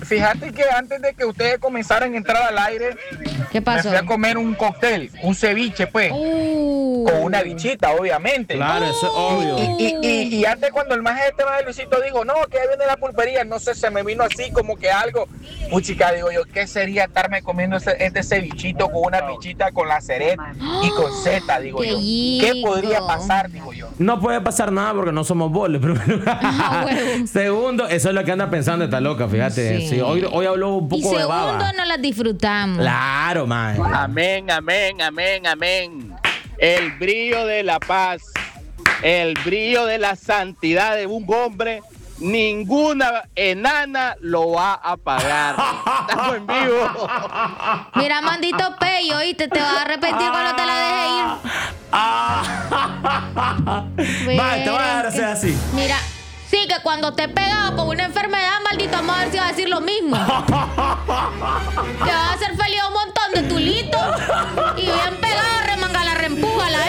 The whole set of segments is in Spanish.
fíjate que antes de que ustedes comenzaran a entrar al aire, ¿Qué pasó? me fui a comer un cóctel, un ceviche, pues, con una bichita, obviamente. Claro, eso es obvio. Y antes cuando el maje este de Luisito dijo, no, que ahí viene la pulpería, no sé, se me vino así como que algo. Chica, digo yo, ¿qué sería estarme comiendo este cevichito con una bichita con la ceret y con zeta, digo yo? ¿Qué podría pasar, digo yo? No puede pasar nada porque no somos boles, primero. Segundo, eso es lo que anda pensando esta loca, fíjate. Sí, hoy habló un poco de baba. Y segundo, no las disfrutamos. Claro, man. Amén, amén, amén, amén. El brillo de la paz, el brillo de la santidad de un hombre, ninguna enana lo va a apagar. Estamos en vivo. Mira, mandito pello, ¿oíste? Te vas a arrepentir cuando te la deje ir. Vale, te voy a dejar hacer así. Mira, sí, que cuando te he pegado con una enfermedad, maldito, vamos a ver si va a decir lo mismo. Te vas a hacer feliz a un montón de tulitos y bien pegado, remangala, reempújala,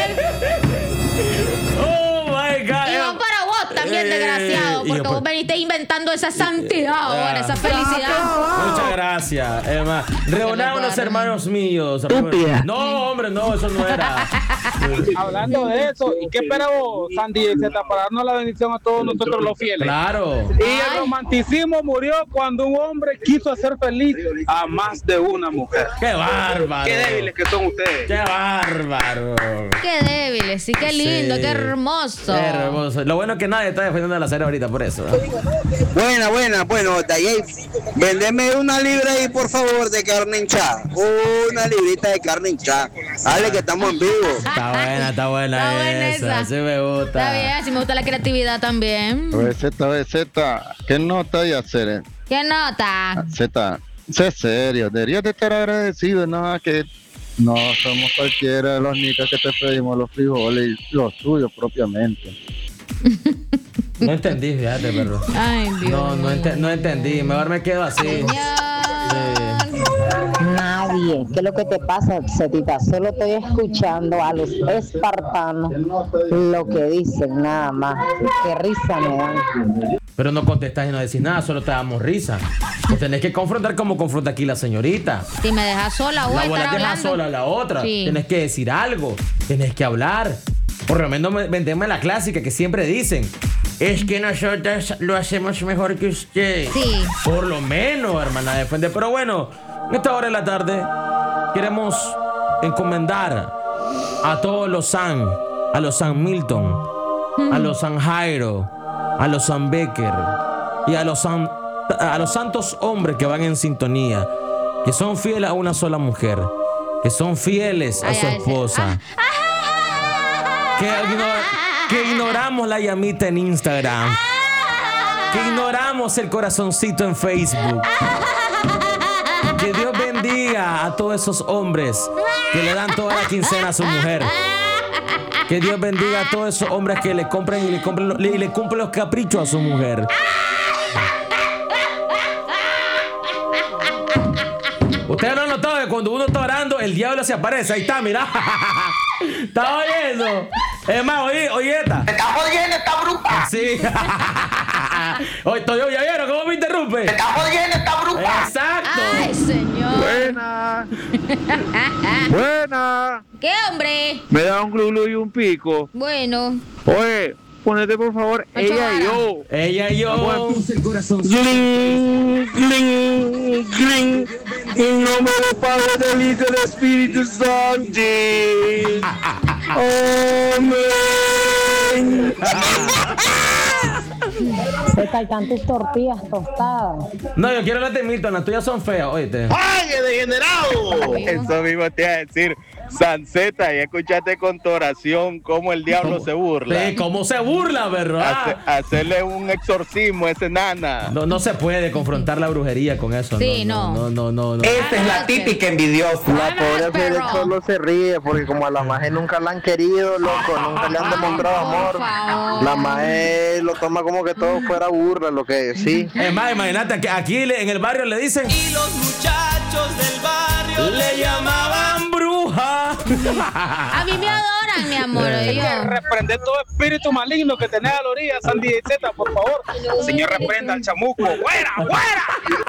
Oh my God. Y va para vos también, desgraciado, porque vos veniste inventando esa santidad ahora, esa felicidad. Muchas gracias, Emma. Reunamos unos hermanos míos. Estúpida. No, hombre, no, eso no era. Hablando de eso, ¿y qué esperamos, Sandy y Z, para darnos la bendición a todos nosotros los fieles? Claro. Y el romanticismo murió cuando un hombre quiso hacer feliz a más de una mujer. ¡Qué bárbaro! ¡Qué débiles que son ustedes! ¡Qué bárbaro! Qué débiles, sí, qué lindo, Sí. qué hermoso. Qué hermoso. Lo bueno es que nadie está defendiendo a la cera ahorita por eso. Buena, bueno, Dayay, vendeme una libra ahí, por favor, de carne hinchada. Una librita de carne hinchada. Dale, que estamos en vivo. Está buena Está buena esa. Sí me gusta. Está bien, así me gusta la creatividad también. Z, ¿qué nota hay hacer? ¿Qué nota? Z, sé serio, deberías de estar agradecido, no, que no somos cualquiera de los nicas que te pedimos los frijoles y los tuyos propiamente. No entendí, fíjate, perro. Ay, Dios. No entendí. Mejor me quedo así. Sí. Nadie. ¿Qué es lo que te pasa, Zetita? Solo estoy escuchando a los espartanos lo que dicen, nada más. Qué risa me dan. Pero no contestás y no decís nada, solo te damos risa. Te tenés que confrontar como confronta aquí la señorita. Si me dejas sola, voy La a abuela estar deja hablando. sola a la otra. Sí. Tienes que decir algo. Tienes que hablar. Por lo menos vendemos la clásica que siempre dicen. Es que nosotros lo hacemos mejor que usted. Sí. Por lo menos, hermana, defende. Pero bueno, en esta hora de la tarde queremos encomendar a todos los San, a los San Milton, a los San Jairo, a los San Becker y a los santos hombres que van en sintonía, que son fieles a una sola mujer, que son fieles a su esposa, que ignoramos la llamita en Instagram, que ignoramos el corazoncito en Facebook. Que Dios bendiga a todos esos hombres que le dan toda la quincena a su mujer. Que Dios bendiga a todos esos hombres que le compran y le cumplen los caprichos a su mujer. Ustedes no han notado que cuando uno está orando, el diablo se aparece. Ahí está, mira. ¿Está oyendo? Es más, oye esta. ¿Me estás jodiendo esta bruja? Sí. Oye, estoy yo, ¿ya vieron cómo me interrumpe? ¿Me estás jodiendo esta bruja? Exacto. Ay, señor. Buena. Buena. ¿Qué, hombre? Me da un glulu y un pico. Bueno. Oye, ponete por favor ella y yo. Ella y yo. Gling, gling, gling. En nombre del Padre, del Hijo y del Espíritu Santo. Amén. Se calcan tus tortillas tostadas. No, yo quiero las de Milton, las tuyas son feas, oíste. ¡Ay, degenerado! Eso mismo te iba a decir. Sanceta, y escuchaste con tu oración cómo el diablo se burla. Sí, cómo se burla, ¿verdad? Hacerle un exorcismo a ese nana. No se puede confrontar la brujería con eso. Sí, no. Esta es la típica envidiosa. La pobre Félix solo se ríe porque como a la maje nunca la han querido, loco, nunca le han demostrado amor. La maje lo toma como que todo fuera burla, lo que sí. Es más, imagínate, que aquí en el barrio le dicen. Y los muchachos del barrio le llamaban bruja. A mí me adoran, mi amor. Hay que reprender todo espíritu maligno que tenés a la orilla, Sandy y Z, por favor. Señor, reprenda al chamuco. ¡Fuera, fuera!